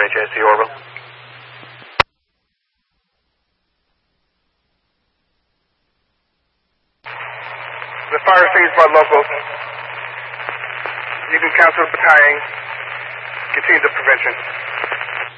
WHAC Orville. The fire received by locals. You can counsel the battalion. Continue the prevention.